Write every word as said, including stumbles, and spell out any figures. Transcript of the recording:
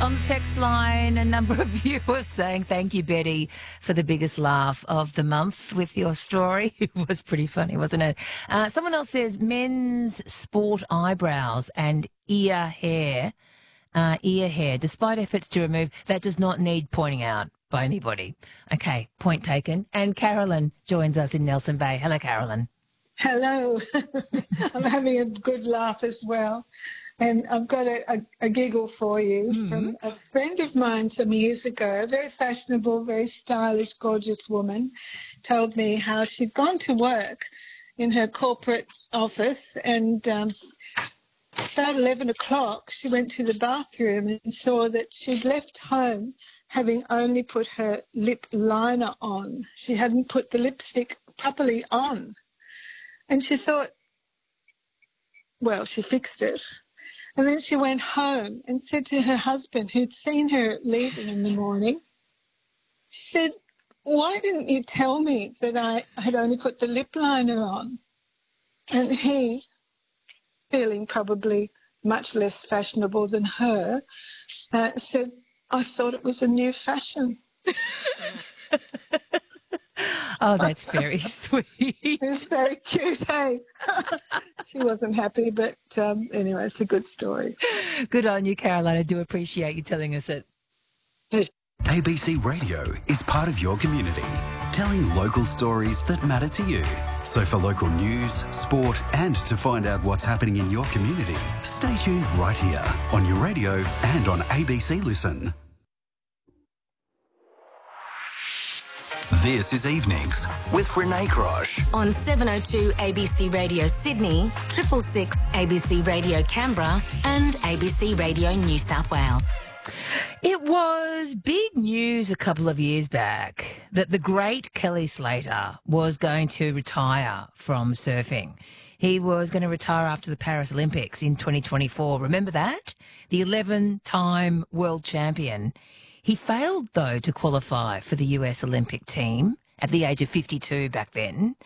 On the text line, a number of viewers saying thank you, Betty, for the biggest laugh of the month with your story. It was pretty funny, wasn't it? Uh, someone else says men's sport eyebrows and ear hair, uh, ear hair, despite efforts to remove, that does not need pointing out by anybody. Okay, point taken. And Carolyn joins us in Nelson Bay. Hello, Carolyn. Hello. I'm having a good laugh as well. And I've got a, a, a giggle for you mm-hmm. from a friend of mine some years ago, a very fashionable, very stylish, gorgeous woman, told me how she'd gone to work in her corporate office and um, about eleven o'clock she went to the bathroom and saw that she'd left home having only put her lip liner on. She hadn't put the lipstick properly on. And she thought, well, she fixed it. And then she went home and said to her husband, who'd seen her leaving in the morning, she said, why didn't you tell me that I had only put the lip liner on? And he, feeling probably much less fashionable than her, uh, said, I thought it was a new fashion. Oh, that's very sweet. It's very cute, hey? She wasn't happy, but um, anyway, it's a good story. Good on you, Caroline. I do appreciate you telling us it. A B C Radio is part of your community, telling local stories that matter to you. So for local news, sport and to find out what's happening in your community, stay tuned right here on your radio and on A B C Listen. This is Evenings with Renee Crosh. On seven oh two A B C Radio Sydney, triple six A B C Radio Canberra and A B C Radio New South Wales. It was big news a couple of years back that the great Kelly Slater was going to retire from surfing. He was going to retire after the Paris Olympics in twenty twenty-four. Remember that? The eleven-time world champion. He failed, though, to qualify for the U S Olympic team at the age of fifty-two back then.